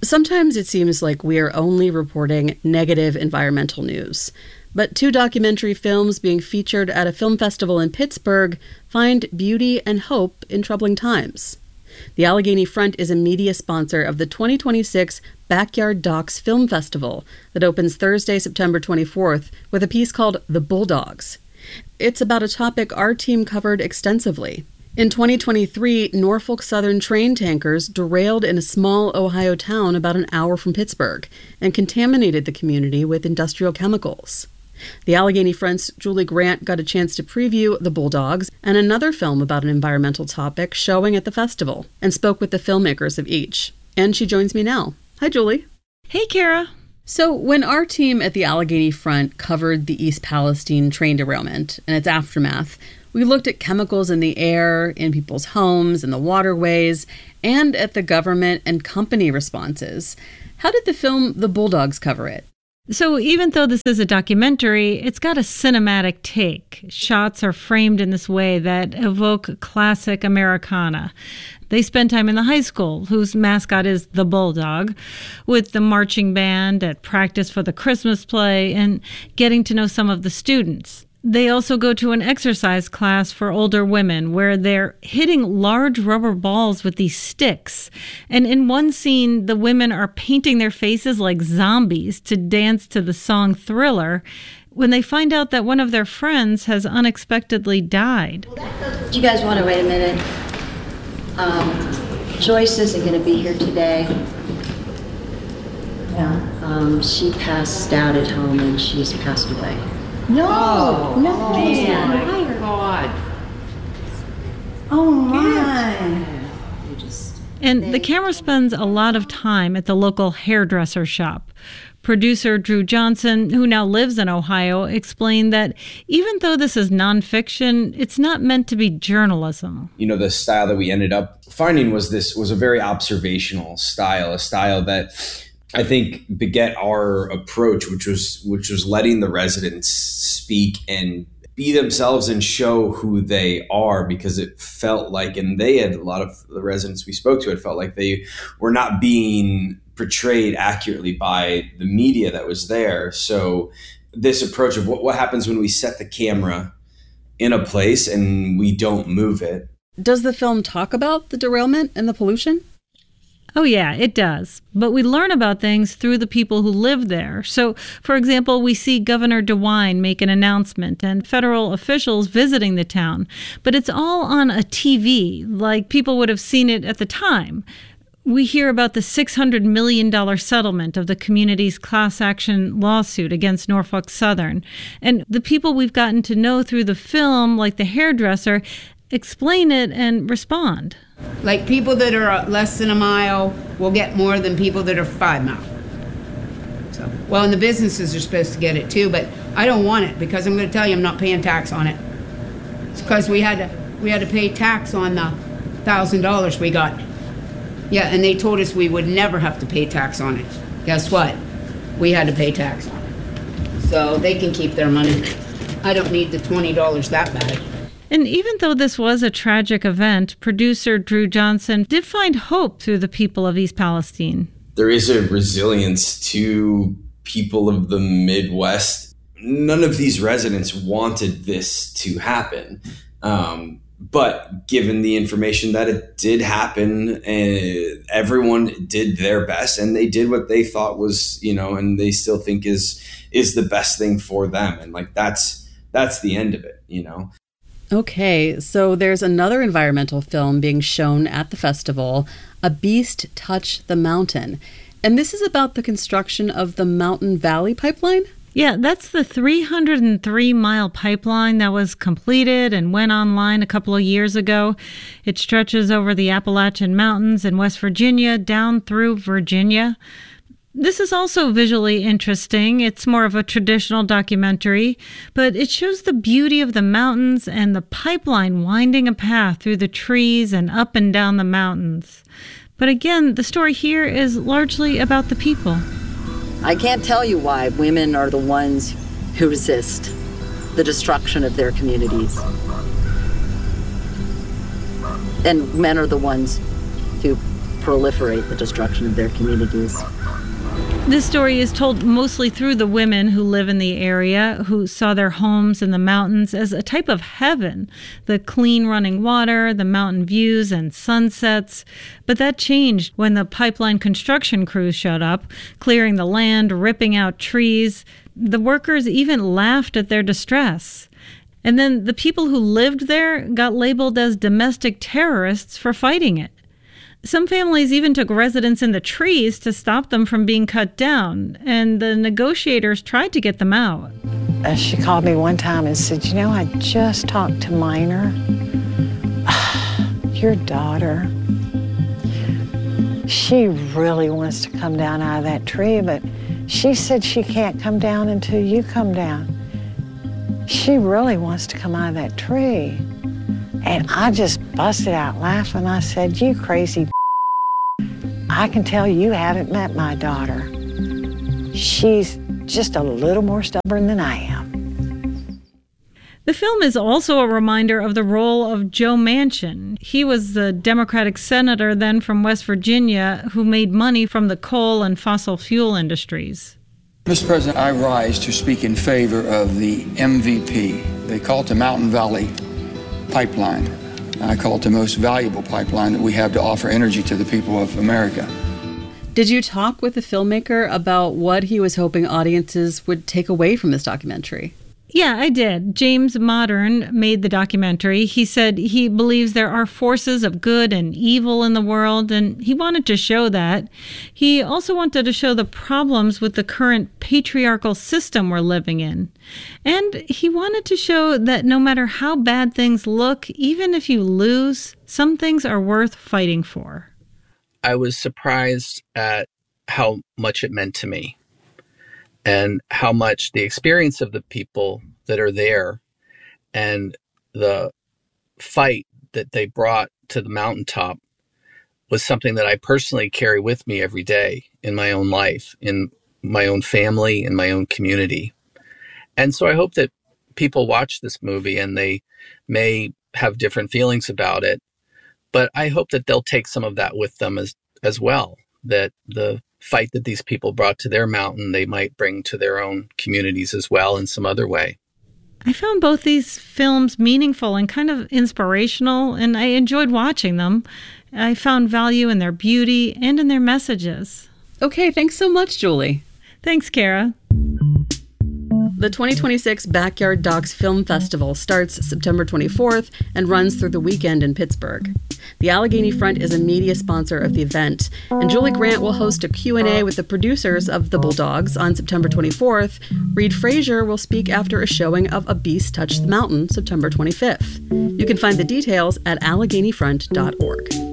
Sometimes it seems like we are only reporting negative environmental news. But 2 documentary films being featured at a film festival in Pittsburgh find beauty and hope in troubling times. The Allegheny Front is a media sponsor of the 2026 Backyard Docs Film Festival that opens Thursday, September 24th with a piece called The Bulldogs. It's about a topic our team covered extensively. In 2023, Norfolk Southern train tankers derailed in a small Ohio town about an hour from Pittsburgh and contaminated the community with industrial chemicals. The Allegheny Front's Julie Grant got a chance to preview The Bulldogs and another film about an environmental topic showing at the festival and spoke with the filmmakers of each. And she joins me now. Hi, Julie. Hey, Kara. So when our team at the Allegheny Front covered the East Palestine train derailment and its aftermath, we looked at chemicals in the air, in people's homes, in the waterways, and at the government and company responses. How did the film The Bulldogs cover it? So even though this is a documentary, it's got a cinematic take. Shots are framed in this way that evoke classic Americana. They spend time in the high school, whose mascot is the Bulldog, with the marching band at practice for the Christmas play and getting to know some of the students. They also go to an exercise class for older women where they're hitting large rubber balls with these sticks. And in one scene, the women are painting their faces like zombies to dance to the song Thriller when they find out that one of their friends has unexpectedly died. Do you guys want to wait a minute? Joyce isn't going to be here today. Yeah. She passed out at home and she's passed away. No, no, man. My God. Oh my. And the camera spends a lot of time at the local hairdresser shop. Producer Drew Johnson, who now lives in Ohio, explained that even though this is nonfiction, it's not meant to be journalism. You know, the style that we ended up finding was a very observational style, a style that I think beget our approach, which was letting the residents speak and be themselves and show who they are, because it felt like, and they had, a lot of the residents we spoke to, it felt like they were not being portrayed accurately by the media that was there. So this approach of what happens when we set the camera in a place and we don't move it. Does the film talk about the derailment and the pollution? Oh, yeah, it does. But we learn about things through the people who live there. So, for example, we see Governor DeWine make an announcement and federal officials visiting the town. But it's all on a TV, like people would have seen it at the time. We hear about the $600 million settlement of the community's class action lawsuit against Norfolk Southern. And the people we've gotten to know through the film, like the hairdresser, explain it and respond. Like people that are less than a mile will get more than people that are 5 miles. So, well, and the businesses are supposed to get it too, but I don't want it because I'm going to tell you I'm not paying tax on it. It's because we had to pay tax on the $1,000 we got. Yeah, and they told us we would never have to pay tax on it. Guess what? We had to pay tax on it. So they can keep their money. I don't need the $20 that bad. And even though this was a tragic event, producer Drew Johnson did find hope through the people of East Palestine. There is a resilience to people of the Midwest. None of these residents wanted this to happen. But given the information that it did happen, everyone did their best and they did what they thought was, and they still think is the best thing for them. And like, that's the end of it, Okay, so there's another environmental film being shown at the festival, A Beast Touch the Mountain. And this is about the construction of the Mountain Valley Pipeline? Yeah, that's the 303-mile pipeline that was completed and went online a couple of years ago. It stretches over the Appalachian Mountains in West Virginia down through Virginia. This is also visually interesting. It's more of a traditional documentary, but it shows the beauty of the mountains and the pipeline winding a path through the trees and up and down the mountains. But again, the story here is largely about the people. I can't tell you why women are the ones who resist the destruction of their communities. And men are the ones who proliferate the destruction of their communities. This story is told mostly through the women who live in the area, who saw their homes in the mountains as a type of heaven, the clean running water, the mountain views and sunsets. But that changed when the pipeline construction crews showed up, clearing the land, ripping out trees. The workers even laughed at their distress. And then the people who lived there got labeled as domestic terrorists for fighting it. Some families even took residence in the trees to stop them from being cut down, and the negotiators tried to get them out. She called me one time and said, I just talked to Minor. Your daughter. She really wants to come down out of that tree, but she said she can't come down until you come down. She really wants to come out of that tree. And I just busted out laughing. I said, you crazy I can tell you haven't met my daughter. She's just a little more stubborn than I am. The film is also a reminder of the role of Joe Manchin. He was the Democratic senator then from West Virginia who made money from the coal and fossil fuel industries. Mr. President, I rise to speak in favor of the MVP. They call it the Mountain Valley Pipeline. I call it the most valuable pipeline that we have to offer energy to the people of America. Did you talk with the filmmaker about what he was hoping audiences would take away from this documentary? Yeah, I did. James Modern made the documentary. He said he believes there are forces of good and evil in the world, and he wanted to show that. He also wanted to show the problems with the current patriarchal system we're living in. And he wanted to show that no matter how bad things look, even if you lose, some things are worth fighting for. I was surprised at how much it meant to me, and how much the experience of the people that are there and the fight that they brought to the mountaintop was something that I personally carry with me every day in my own life, in my own family, in my own community. And so I hope that people watch this movie and they may have different feelings about it, but I hope that they'll take some of that with them as well, that the fight that these people brought to their mountain, they might bring to their own communities as well in some other way. I found both these films meaningful and kind of inspirational, and I enjoyed watching them. I found value in their beauty and in their messages. Okay, thanks so much, Julie. Thanks, Kara. The 2026 Backyard Docs Film Festival starts September 24th and runs through the weekend in Pittsburgh. The Allegheny Front is a media sponsor of the event, and Julie Grant will host a Q&A with the producers of The Bulldogs on September 24th. Reed Frazier will speak after a showing of A Beast Touched the Mountain September 25th. You can find the details at AlleghenyFront.org.